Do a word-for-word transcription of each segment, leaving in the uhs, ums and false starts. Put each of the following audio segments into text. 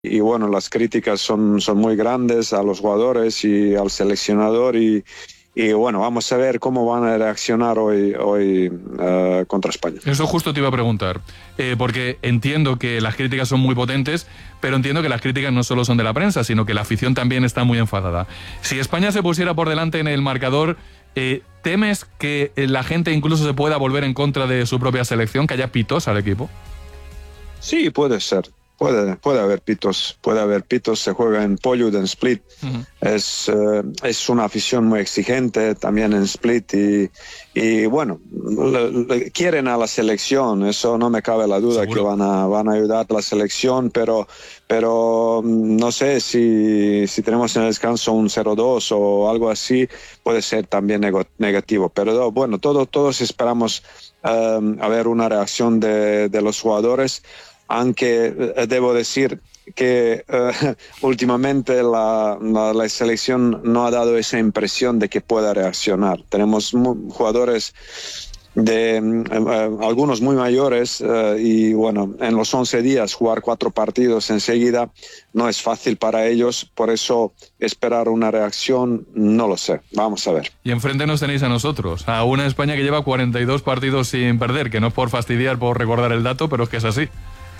y bueno, las críticas son, son muy grandes a los jugadores y al seleccionador y, y bueno, vamos a ver cómo van a reaccionar hoy, hoy uh, contra España. Eso justo te iba a preguntar, eh, porque entiendo que las críticas son muy potentes, pero entiendo que las críticas no solo son de la prensa, sino que la afición también está muy enfadada. Si España se pusiera por delante en el marcador, eh, ¿temes que la gente incluso se pueda volver en contra de su propia selección, que haya pitos al equipo? Sí, puede ser. Puede, puede haber pitos, puede haber pitos, se juega en Pollud, en Split, uh-huh. es, eh, es una afición muy exigente también en Split y, y bueno, le, le quieren a la selección, eso no me cabe la duda. ¿Seguro? Que van a, van a ayudar a la selección, pero, pero no sé si, si tenemos en el descanso un cero dos o algo así, puede ser también nego- negativo, pero bueno, todo, todos esperamos um, a ver una reacción de, de los jugadores. Aunque eh, debo decir que eh, últimamente la, la, la selección no ha dado esa impresión de que pueda reaccionar. Tenemos mu- jugadores de eh, algunos muy mayores eh, y bueno, en los once días jugar cuatro partidos enseguida no es fácil para ellos, por eso esperar una reacción no lo sé, vamos a ver. Y enfrente nos tenéis a nosotros, a una España que lleva cuarenta y dos partidos sin perder, que no es por fastidiar, por recordar el dato, pero es que es así.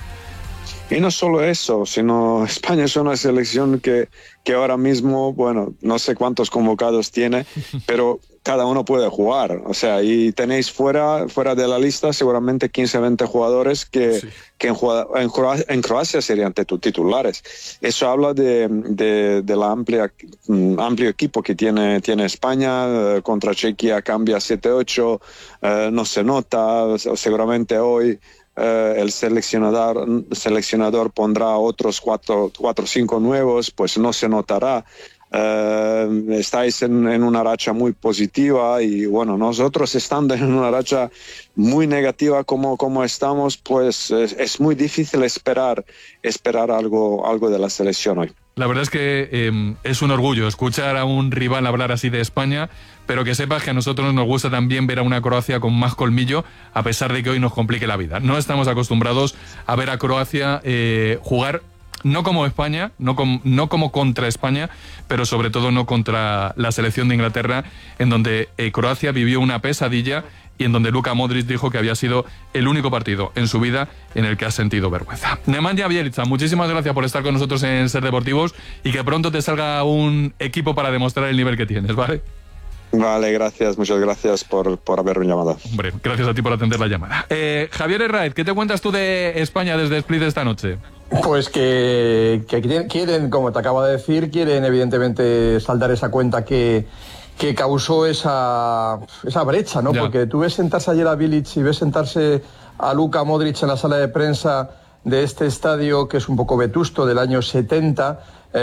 Y no solo eso, sino España es una selección que, que ahora mismo, bueno, no sé cuántos convocados tiene, pero cada uno puede jugar. O sea, y tenéis fuera, fuera de la lista seguramente quince, veinte jugadores que, sí. que en, en, Croacia, en Croacia serían titulares. Eso habla de, de, de la amplia, um, amplio equipo que tiene, tiene España. Uh, contra Chequia cambia siete ocho, uh, no se nota, seguramente hoy Uh, el seleccionador, seleccionador pondrá otros cuatro o cinco nuevos, pues no se notará. Uh, estáis en, en una racha muy positiva y bueno, nosotros estando en una racha muy negativa como, como estamos, pues es, es muy difícil esperar, esperar algo, algo de la selección hoy. La verdad es que eh, es un orgullo escuchar a un rival hablar así de España, pero que sepas que a nosotros nos gusta también ver a una Croacia con más colmillo, a pesar de que hoy nos complique la vida. No estamos acostumbrados a ver a Croacia eh, jugar no como España, no, com, no como contra España, pero sobre todo no contra la selección de Inglaterra, en donde eh, Croacia vivió una pesadilla y en donde Luka Modric dijo que había sido el único partido en su vida en el que ha sentido vergüenza. Nemanja Bjelica, muchísimas gracias por estar con nosotros en Ser Deportivos y que pronto te salga un equipo para demostrar el nivel que tienes, ¿vale? Vale, gracias, muchas gracias por, por haberme llamado. Hombre, gracias a ti por atender la llamada. Eh, Javier Herráez, ¿qué te cuentas tú de España desde Split esta noche? Pues que, que quieren, como te acabo de decir, quieren evidentemente saldar esa cuenta que... que causó esa, esa brecha, ¿no? Ya. Porque tú ves sentarse ayer a Bilic y ves sentarse a Luka Modric en la sala de prensa de este estadio, que es un poco vetusto, del año setenta,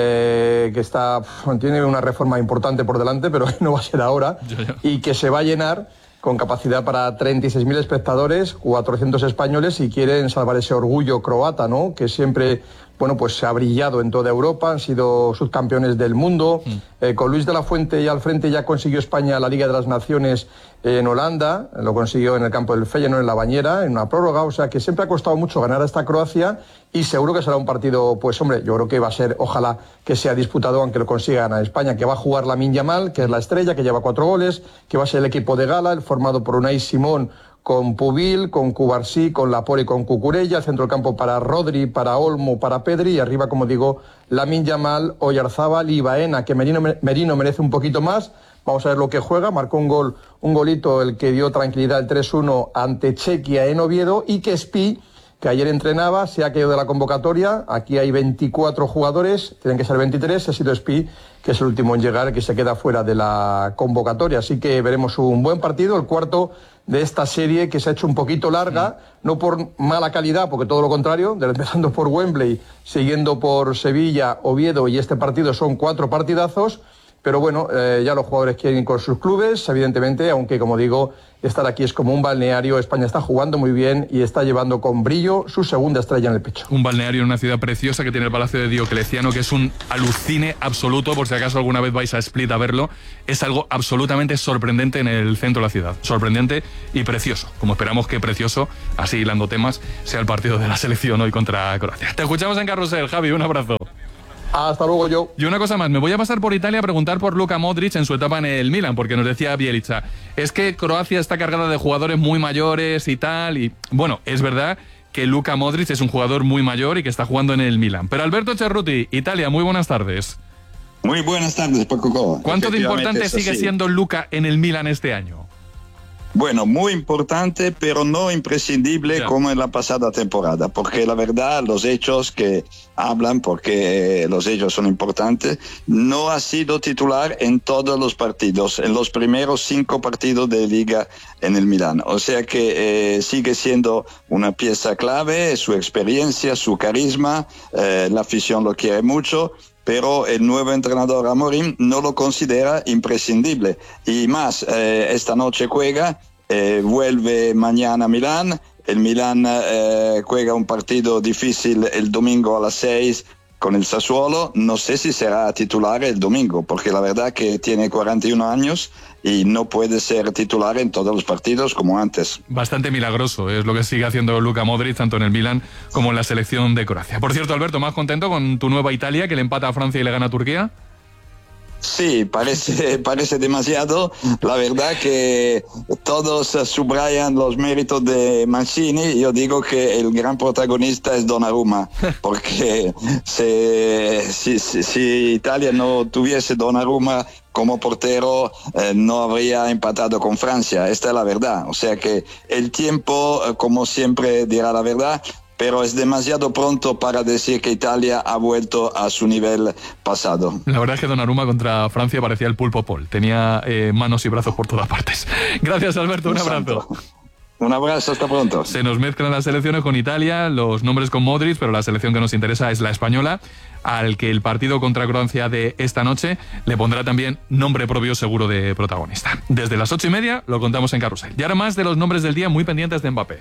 eh, que está tiene una reforma importante por delante, pero no va a ser ahora, ya, ya. Y que se va a llenar con capacidad para treinta y seis mil espectadores, cuatrocientos españoles, y quieren salvar ese orgullo croata, ¿no? Que siempre... bueno, pues se ha brillado en toda Europa, han sido subcampeones del mundo. Mm. Eh, con Luis de la Fuente ya al frente ya consiguió España la Liga de las Naciones en Holanda, lo consiguió en el campo del Feyenoord, en la Bañera, en una prórroga, o sea que siempre ha costado mucho ganar a esta Croacia y seguro que será un partido, pues hombre, yo creo que va a ser, ojalá que sea disputado, aunque lo consiga ganar España, que va a jugar Lamine Yamal, que es la estrella, que lleva cuatro goles, que va a ser el equipo de gala, el formado por Unai Simón, con Pubil, con Cubarsí, con Lapore y con Cucurella, el centro del campo para Rodri, para Olmo, para Pedri, y arriba, como digo, Lamine Yamal, Oyarzábal y Baena, que Merino, Merino merece un poquito más. Vamos a ver lo que juega, marcó un gol, un golito el que dio tranquilidad, el tres uno ante Chequia en Oviedo, y que Spi, que ayer entrenaba, se ha caído de la convocatoria. Aquí hay veinticuatro jugadores, tienen que ser veintitrés, ha sido Spi, que es el último en llegar, que se queda fuera de la convocatoria. Así que veremos un buen partido, el cuarto de esta serie que se ha hecho un poquito larga, no por mala calidad, porque todo lo contrario, empezando por Wembley, siguiendo por Sevilla, Oviedo, y este partido son cuatro partidazos, pero bueno, eh, ya los jugadores quieren ir con sus clubes, evidentemente, aunque como digo, estar aquí es como un balneario. España está jugando muy bien y está llevando con brillo su segunda estrella en el pecho. Un balneario en una ciudad preciosa que tiene el Palacio de Diocleciano, que es un alucine absoluto, por si acaso alguna vez vais a Split a verlo. Es algo absolutamente sorprendente en el centro de la ciudad. Sorprendente y precioso, como esperamos que precioso, así hilando temas, sea el partido de la selección hoy contra Croacia. Te escuchamos en Carrusel, Javi, un abrazo. Hasta luego, yo. Y una cosa más, me voy a pasar por Italia a preguntar por Luka Modric en su etapa en el Milan, porque nos decía Bielitsa, es que Croacia está cargada de jugadores muy mayores y tal, y bueno, es verdad que Luka Modric es un jugador muy mayor y que está jugando en el Milan. Pero Alberto Cerruti, Italia, muy buenas tardes. Muy buenas tardes, Paco. ¿Cuánto de importante sigue siendo Luka en el Milan este año? Bueno, muy importante, pero no imprescindible ya. como en la pasada temporada, porque la verdad, los hechos que hablan, porque los hechos son importantes, no ha sido titular en todos los partidos, en los primeros cinco partidos de Liga en el Milán. O sea que eh, sigue siendo una pieza clave, su experiencia, su carisma, eh, la afición lo quiere mucho, pero el nuevo entrenador Amorim no lo considera imprescindible. Y más, eh, esta noche juega, eh, vuelve mañana a Milán, el Milán eh, juega un partido difícil el domingo a las seis con el Sassuolo. No sé si será titular el domingo, porque la verdad que tiene cuarenta y uno años y no puede ser titular en todos los partidos como antes. Bastante milagroso es lo que sigue haciendo Luka Modric, tanto en el Milan como en la selección de Croacia. Por cierto, Alberto, ¿más contento con tu nueva Italia, que le empata a Francia y le gana a Turquía? Sí, parece, parece demasiado. La verdad que todos subrayan los méritos de Mancini. Yo digo que el gran protagonista es Donnarumma, porque si, si, si, si Italia no tuviese Donnarumma como portero, eh, no habría empatado con Francia. Esta es la verdad. O sea que el tiempo, eh, como siempre, dirá la verdad. Pero es demasiado pronto para decir que Italia ha vuelto a su nivel pasado. La verdad es que Donnarumma contra Francia parecía el Pulpo Paul. Tenía eh, manos y brazos por todas partes. Gracias, Alberto. Un abrazo. Un abrazo, hasta pronto. Se nos mezclan las selecciones con Italia, los nombres con Modric, pero la selección que nos interesa es la española, al que el partido contra Croacia de esta noche le pondrá también nombre propio seguro de protagonista. Desde las ocho y media lo contamos en Carrusel. Y ahora más de los nombres del día, muy pendientes de Mbappé.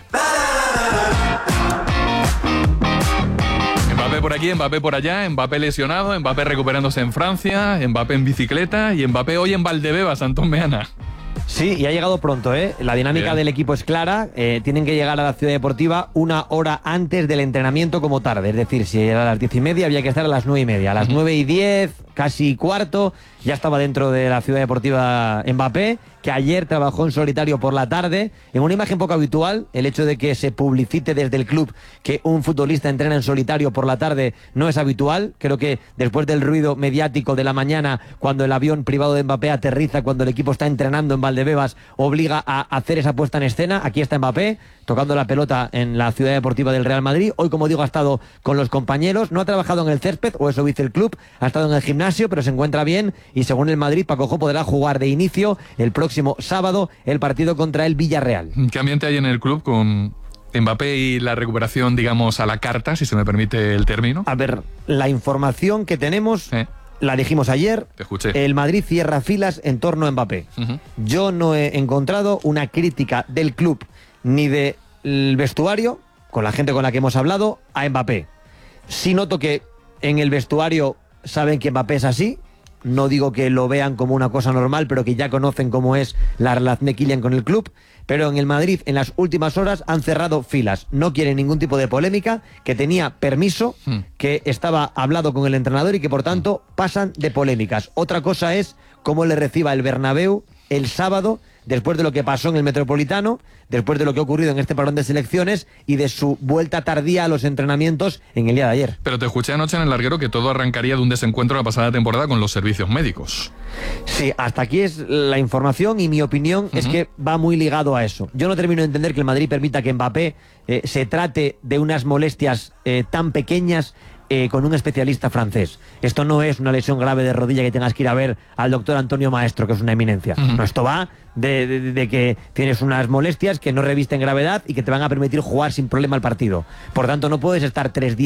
Mbappé por aquí, Mbappé por allá, Mbappé lesionado, Mbappé recuperándose en Francia, Mbappé en bicicleta y Mbappé hoy en Valdebebas, Antón Meana. Sí, y ha llegado pronto, ¿eh? La dinámica Bien. del equipo es clara. Eh, tienen que llegar a la ciudad deportiva una hora antes del entrenamiento como tarde. Es decir, si era a las diez y media, había que estar a las nueve y media. A las nueve y diez, casi cuarto, ya estaba dentro de la ciudad deportiva Mbappé, que ayer trabajó en solitario por la tarde. En una imagen poco habitual, el hecho de que se publicite desde el club que un futbolista entrena en solitario por la tarde no es habitual. Creo que después del ruido mediático de la mañana, cuando el avión privado de Mbappé aterriza, cuando el equipo está entrenando en Valdebebas, obliga a hacer esa puesta en escena. Aquí está Mbappé, tocando la pelota en la ciudad deportiva del Real Madrid. Hoy, como digo, ha estado con los compañeros. No ha trabajado en el césped, o eso dice el club. Ha estado en el gimnasio, pero se encuentra bien. Y según el Madrid, Paco Jo podrá jugar de inicio el próximo sábado el partido contra el Villarreal. ¿Qué ambiente hay en el club con Mbappé y la recuperación, digamos, a la carta, si se me permite el término? A ver, la información que tenemos... Eh. La dijimos ayer, Te escuché. El Madrid cierra filas en torno a Mbappé. Uh-huh. Yo no he encontrado una crítica del club ni del vestuario, con la gente con la que hemos hablado, a Mbappé. Sí noto que en el vestuario saben que Mbappé es así. No digo que lo vean como una cosa normal, pero que ya conocen cómo es la relación de Kylian con el club. Pero en el Madrid, en las últimas horas, han cerrado filas. No quieren ningún tipo de polémica, que tenía permiso, hmm. que estaba hablado con el entrenador y que, por tanto, pasan de polémicas. Otra cosa es cómo le reciba el Bernabéu el sábado, después de lo que pasó en el Metropolitano, después de lo que ha ocurrido en este parón de selecciones y de su vuelta tardía a los entrenamientos en el día de ayer. Pero te escuché anoche en el larguero que todo arrancaría de un desencuentro la pasada temporada con los servicios médicos. Sí, hasta aquí es la información y mi opinión uh-huh. es que va muy ligado a eso. Yo no termino de entender que el Madrid permita que Mbappé eh, se trate de unas molestias eh, tan pequeñas Eh, con un especialista francés. Esto no es una lesión grave de rodilla que tengas que ir a ver al doctor Antonio Maestro, que es una eminencia. Uh-huh. No, esto va de, de, de que tienes unas molestias que no revisten gravedad y que te van a permitir jugar sin problema el partido. Por tanto, no puedes estar tres días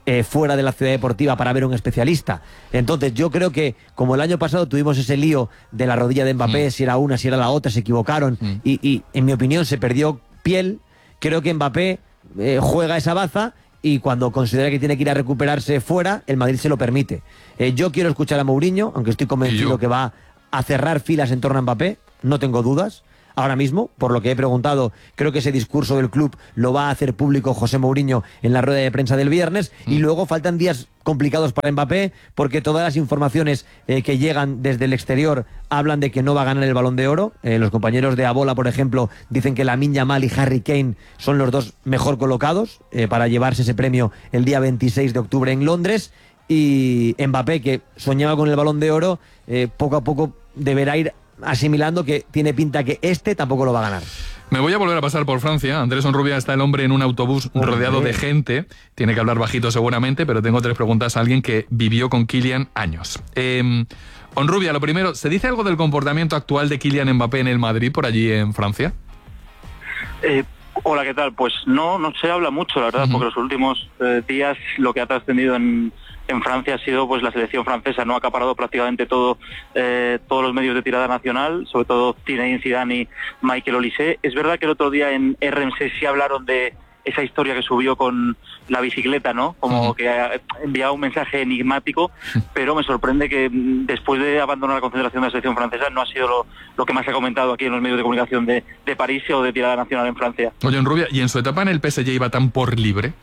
eh, fuera de la ciudad deportiva para ver un especialista. Entonces yo creo que como el año pasado tuvimos ese lío de la rodilla de Mbappé, mm. si era una, si era la otra, se equivocaron mm. y, y en mi opinión se perdió piel. Creo que Mbappé eh, juega esa baza y cuando considera que tiene que ir a recuperarse fuera, el Madrid se lo permite. Eh, yo quiero escuchar a Mourinho, aunque estoy convencido que va a cerrar filas en torno a Mbappé, no tengo dudas. Ahora mismo, por lo que he preguntado, creo que ese discurso del club lo va a hacer público José Mourinho en la rueda de prensa del viernes. Mm. Y luego faltan días complicados para Mbappé, porque todas las informaciones eh, que llegan desde el exterior hablan de que no va a ganar el Balón de Oro. Eh, los compañeros de Abola, por ejemplo, dicen que Lamine Yamal y Harry Kane son los dos mejor colocados eh, para llevarse ese premio el día veintiséis de octubre en Londres. Y Mbappé, que soñaba con el Balón de Oro, eh, poco a poco deberá ir asimilando que tiene pinta que este tampoco lo va a ganar. Me voy a volver a pasar por Francia. Andrés Onrubia, está el hombre en un autobús rodeado de gente. Tiene que hablar bajito seguramente, pero tengo tres preguntas a alguien que vivió con Kylian años. Eh, Onrubia, lo primero, ¿se dice algo del comportamiento actual de Kylian Mbappé en el Madrid, por allí en Francia? Eh, hola, ¿qué tal? Pues no, no se habla mucho, la verdad, uh-huh. porque los últimos eh, días lo que ha trascendido en... en Francia ha sido pues la selección francesa, no ha acaparado prácticamente todo eh, todos los medios de tirada nacional, sobre todo Zinedine Zidane y Michael Olise. Es verdad que el otro día en R M C sí hablaron de esa historia que subió con la bicicleta, ¿no? Como uh-huh. que ha enviado un mensaje enigmático, pero me sorprende que después de abandonar la concentración de la selección francesa no ha sido lo, lo que más se ha comentado aquí en los medios de comunicación de, de París o de tirada nacional en Francia. Oye, Onrubia, ¿y en su etapa en el P S G iba tan por libre?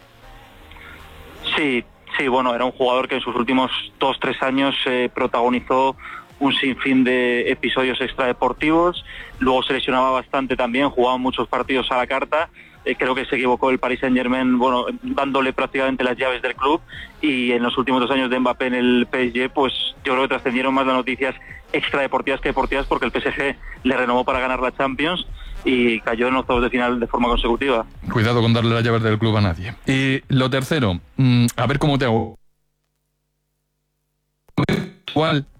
Sí. Sí, bueno, era un jugador que en sus últimos dos, tres años eh, protagonizó un sinfín de episodios extradeportivos, luego se lesionaba bastante también, jugaba muchos partidos a la carta, eh, creo que se equivocó el Paris Saint-Germain, bueno, dándole prácticamente las llaves del club, y en los últimos dos años de Mbappé en el P S G, pues yo creo que trascendieron más las noticias extradeportivas que deportivas, porque el P S G le renovó para ganar la Champions y cayó en octavos de final de forma consecutiva. Cuidado con darle las llaves del club a nadie. Y lo tercero, mmm, a ver cómo te hago. ¿Cuál